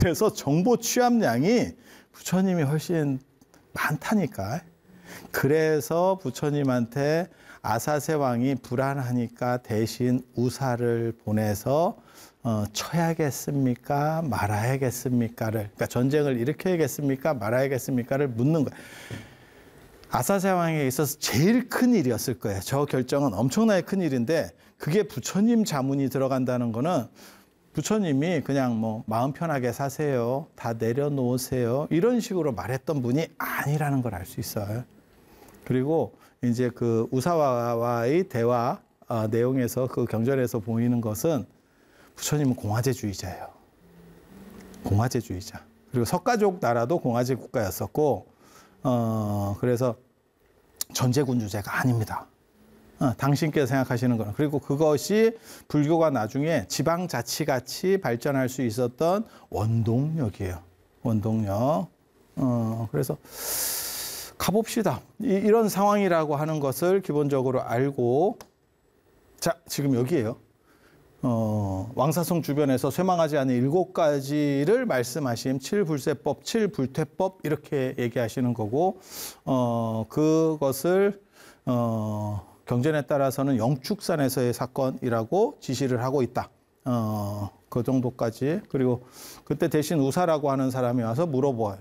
그래서 정보 취합량이 부처님이 훨씬 많다니까. 그래서 부처님한테 아사세 왕이 불안하니까 대신 우사를 보내서 쳐야겠습니까? 말아야겠습니까를, 그러니까 전쟁을 일으켜야겠습니까? 말아야겠습니까를 묻는 거예요. 아사세 왕에게 있어서 제일 큰 일이었을 거예요. 저 결정은 엄청나게 큰 일인데 그게 부처님 자문이 들어간다는 거는 부처님이 그냥 뭐 마음 편하게 사세요, 다 내려놓으세요, 이런 식으로 말했던 분이 아니라는 걸 알 수 있어요. 그리고 이제 그 우사와의 대화 내용에서 그 경전에서 보이는 것은 부처님은 공화제주의자예요. 공화제주의자. 그리고 석가족 나라도 공화제 국가였었고, 그래서 전제군주제가 아닙니다. 당신께서 생각하시는 거는. 그리고 그것이 불교가 나중에 지방자치같이 발전할 수 있었던 원동력이에요. 원동력. 그래서 가봅시다. 이런 상황이라고 하는 것을 기본적으로 알고, 자, 지금 여기에요. 왕사성 주변에서 쇠망하지 않은 7가지를 말씀하신 7불세법, 7불퇴법 이렇게 얘기하시는 거고, 그것을 경전에 따라서는 영축산에서의 사건이라고 지시를 하고 있다. 그 정도까지. 그리고 그때 대신 우사라고 하는 사람이 와서 물어봐요.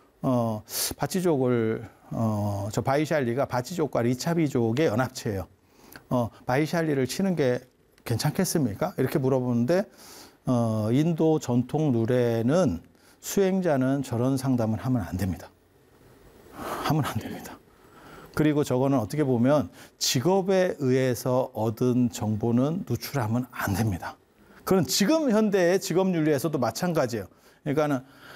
바치족을 저 바이샬리가 바치족과 리차비족의 연합체예요. 바이샬리를 치는 게 괜찮겠습니까? 이렇게 물어보는데 인도 전통 누레는 수행자는 저런 상담을 하면 안 됩니다. 하면 안 됩니다. 그리고 저거는 어떻게 보면 직업에 의해서 얻은 정보는 누출하면 안 됩니다. 그건 지금 현대의 직업윤리에서도 마찬가지예요. 그러니까는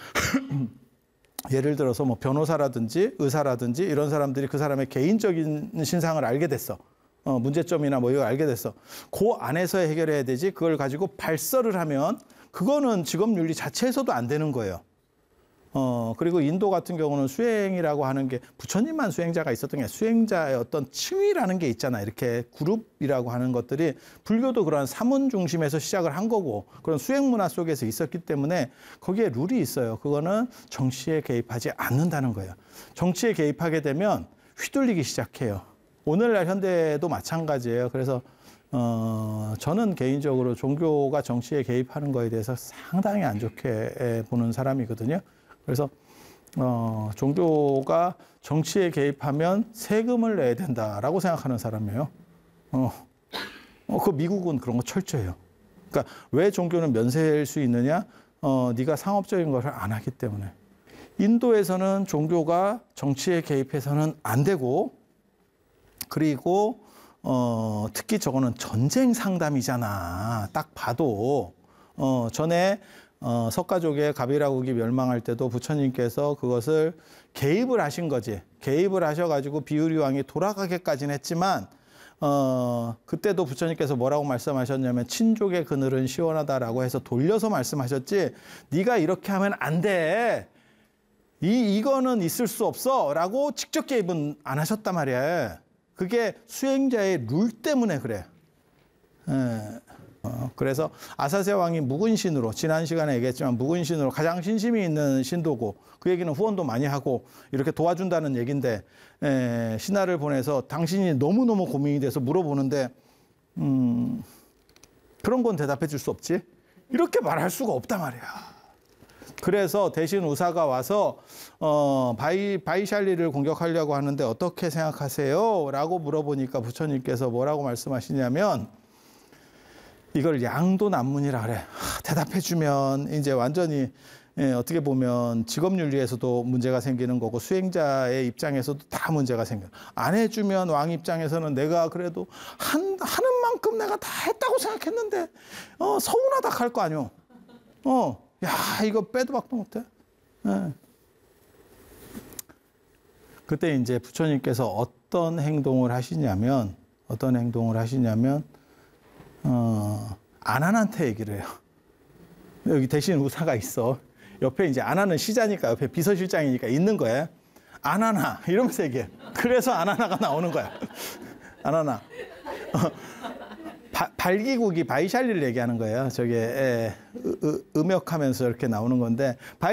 예를 들어서 뭐 변호사라든지 의사라든지 이런 사람들이 그 사람의 개인적인 신상을 알게 됐어. 문제점이나 뭐 이거 알게 됐어. 그 안에서 해결해야 되지. 그걸 가지고 발설을 하면 그거는 직업윤리 자체에서도 안 되는 거예요. 그리고 인도 같은 경우는 수행이라고 하는 게 부처님만 수행자가 있었던 게 수행자의 어떤 층위라는 게 있잖아. 이렇게 그룹이라고 하는 것들이 불교도 그런 사문 중심에서 시작을 한 거고 그런 수행 문화 속에서 있었기 때문에 거기에 룰이 있어요. 그거는 정치에 개입하지 않는다는 거예요. 정치에 개입하게 되면 휘둘리기 시작해요. 오늘날 현대도 마찬가지예요. 그래서 저는 개인적으로 종교가 정치에 개입하는 거에 대해서 상당히 안 좋게 보는 사람이거든요. 그래서 종교가 정치에 개입하면 세금을 내야 된다라고 생각하는 사람이에요. 그 미국은 그런 거 철저해요. 그러니까 왜 종교는 면세일 수 있느냐? 네가 상업적인 것을 안 하기 때문에. 인도에서는 종교가 정치에 개입해서는 안 되고, 그리고 특히 저거는 전쟁 상담이잖아. 딱 봐도 전에 석가족의 가비라국이 멸망할 때도 부처님께서 그것을 개입을 하신 거지. 개입을 하셔가지고 비유리 왕이 돌아가게까지는 했지만 그때도 부처님께서 뭐라고 말씀하셨냐면 친족의 그늘은 시원하다라고 해서 돌려서 말씀하셨지. 네가 이렇게 하면 안 돼. 이거는 있을 수 없어 라고 직접 개입은 안 하셨단 말이야. 그게 수행자의 룰 때문에 그래. 그래서 아사세 왕이 묵은신으로, 지난 시간에 얘기했지만 묵은신으로 가장 신심이 있는 신도고, 그 얘기는 후원도 많이 하고 이렇게 도와준다는 얘기인데, 신하를 보내서 당신이 너무너무 고민이 돼서 물어보는데 그런 건 대답해 줄 수 없지. 이렇게 말할 수가 없단 말이야. 그래서 대신 우사가 와서 바이샬리를 공격하려고 하는데 어떻게 생각하세요? 라고 물어보니까 부처님께서 뭐라고 말씀하시냐면 이걸 양도난문이라 그래. 대답해주면 이제 완전히 어떻게 보면 직업윤리에서도 문제가 생기는 거고 수행자의 입장에서도 다 문제가 생겨. 안 해주면 왕 입장에서는 내가 그래도 하는 만큼 내가 다 했다고 생각했는데 서운하다 할 거 아니오. 야 이거 빼도 박도 못해. 그때 이제 부처님께서 어떤 행동을 하시냐면 아난한테 얘기를 해요. 여기 대신 우사가 있어. 옆에 이제 아난은 시자니까 옆에 비서실장이니까 있는 거야. 아나나 이러면서 얘기해. 그래서 아나나가 나오는 거야. 아나나. 발기국이 바이샬리를 얘기하는 거예요. 저게 음역하면서 이렇게 나오는 건데